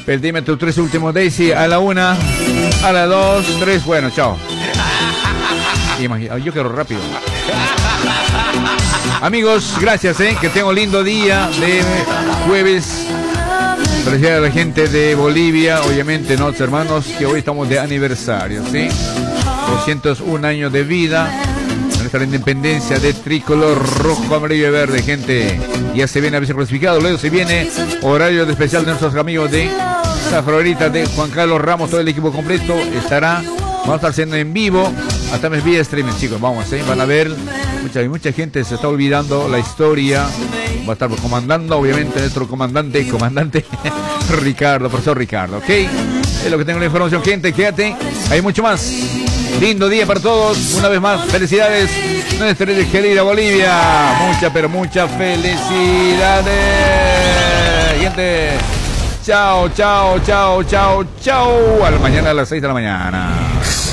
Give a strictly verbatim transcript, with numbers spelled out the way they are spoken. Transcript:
Dime tus tres últimos, Daisy. A la una, a la dos, tres. Bueno, chao. Imagina, yo quiero rápido. Amigos, gracias, ¿eh? Que tengan un lindo día de jueves. Felicidades a la gente de Bolivia, obviamente, ¿no, hermanos? Que hoy estamos de aniversario, ¿sí? doscientos un años de vida. Nuestra independencia de tricolor rojo, amarillo y verde, gente. Ya se viene a veces clasificado. Luego se viene horario de especial de nuestros amigos de la favorita de Juan Carlos Ramos. Todo el equipo completo estará. Vamos a estar haciendo en vivo. Hasta mes vía streaming, chicos. Vamos, ¿eh? Van a ver. Mucha, mucha gente se está olvidando la historia. Va a estar comandando, obviamente, nuestro comandante, comandante Ricardo, profesor Ricardo, ¿ok? Es lo que tengo la información, gente. Quédate. Hay mucho más. Lindo día para todos. Una vez más, felicidades. Nuestra querida Bolivia. Muchas, pero muchas felicidades. Gente. Chao, chao, chao, chao, chao. A la mañana a las seis de la mañana.